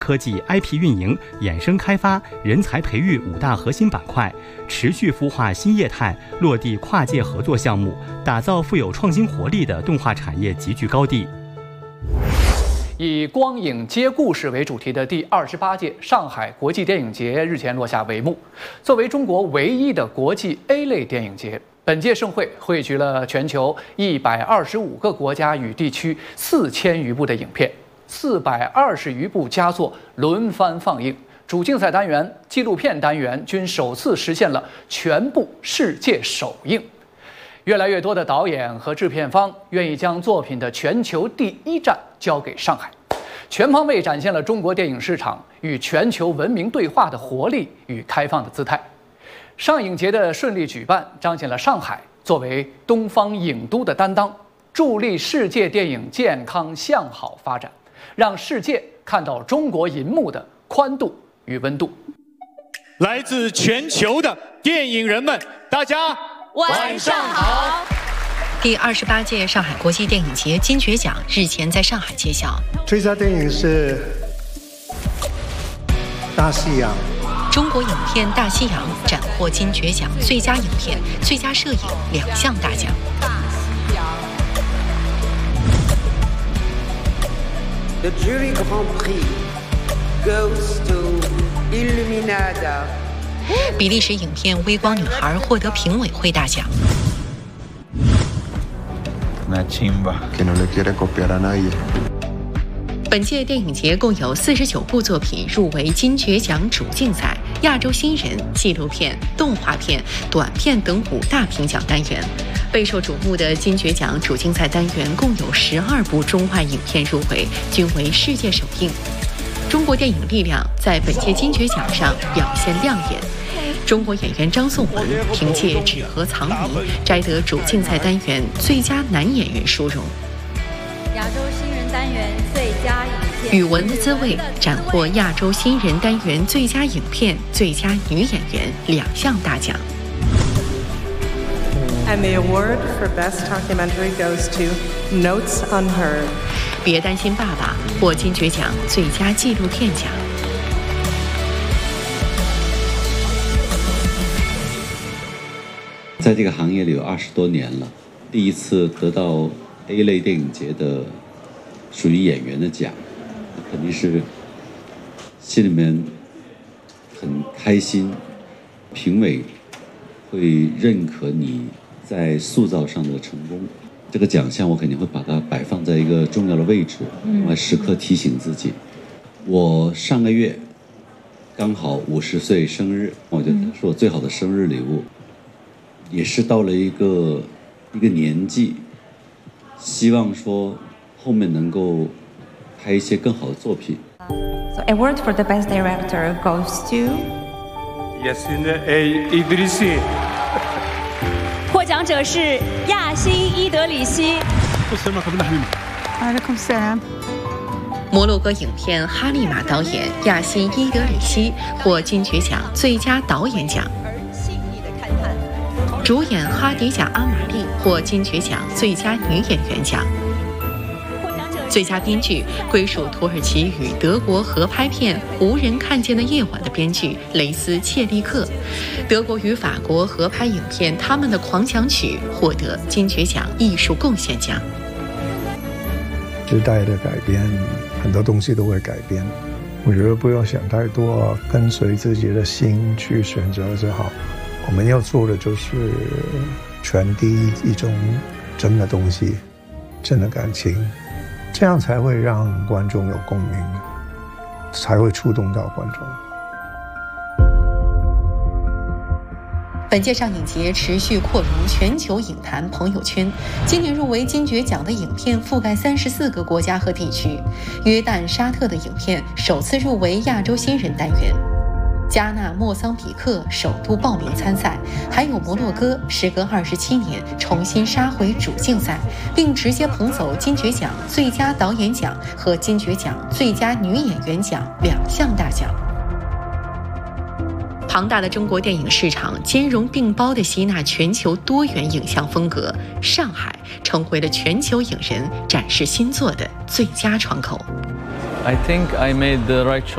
科技、IP 运营、衍生开发、人才培育5大核心板块，持续孵化新业态，落地跨界合作项目，打造富有创新活力的动画产业集聚高地。 以光影接故事为主题的第28届上海国际电影节日前落下帷幕。作为中国唯一的国际 A 类电影节，本届盛会汇聚了全球125个国家与地区4000余部的影片，420余部佳作轮番放映。主竞赛单元、纪录片单元均首次实现了全部世界首映。越来越多的导演和制片方愿意将作品的全球第一站交给上海，全方位展现了中国电影市场与全球文明对话的活力与开放的姿态。上影节的顺利举办，彰显了上海作为东方影都的担当，助力世界电影健康向好发展，让世界看到中国银幕的宽度与温度。 来自全球的电影人们，大家晚上好。 第28届上海国际电影节金爵奖日前在上海揭晓， 最佳电影是《大西洋》。 中国影片《大西洋》斩获金爵奖最佳影片、最佳摄影2项大奖。 The jury grand prix goes to Illuminada。 比利时影片《微光女孩》获得评委会大奖。本届电影节共有49部作品入围金爵奖主竞赛、亚洲新人、纪录片、动画片、短片等5大评奖单元。备受瞩目的金爵奖主竞赛单元共有12部中外影片入围，均为世界首映。中国电影力量在本届金爵奖上表现亮眼。中国演员张颂文凭借《纸盒藏鱼》摘得主竞赛单元最佳男演员殊荣。 亚洲新人单元最佳影片《 语文的滋味》斩获亚洲新人单元最佳影片、最佳女演员2项大奖。 And the award for Best Documentary goes to Notes Unheard。 别担心爸爸获金爵奖最佳纪录片奖。 在这个行业里有20多年了，第一次得到 A 类电影节的属于演员的奖，肯定是心里面很开心。评委会认可你在塑造上的成功，这个奖项我肯定会把它摆放在一个重要的位置，时刻提醒自己。我上个月刚好50岁生日，我觉得是我最好的生日礼物。也是到了一个年纪，希望说后面能够拍一些更好的作品。 So award for the best director goes to Yasin Idrisi。 获奖者是亚辛伊德里希。 摩洛哥影片《哈利玛》导演亚辛伊德里希获金爵奖最佳导演奖。主演哈迪贾·阿玛丽获金爵奖最佳女演员奖。最佳编剧归属土耳其与德国合拍片《无人看见的夜晚》的编剧雷斯·切利克，德国与法国合拍影片《他们的狂想曲》获得金爵奖艺术贡献奖。 时代的改变，很多东西都会改变。我觉得不要想太多，跟随自己的心去选择就好。我们要做的就是传递一种真的东西，真的感情，这样才会让观众有共鸣，才会触动到观众。 本届上影节持续扩容全球影坛朋友圈，今年入围金爵奖的影片覆盖34个国家和地区。约旦、沙特的影片首次入围亚洲新人单元，加纳、莫桑比克首度报名参赛，还有摩洛哥时隔27年重新杀回主竞赛，并直接捧走金爵奖最佳导演奖和金爵奖最佳女演员奖2项大奖。庞大的中国电影市场兼容并包地吸纳全球多元影像风格，上海成为了全球影人展示新作的最佳窗口。 I think I made the right choice.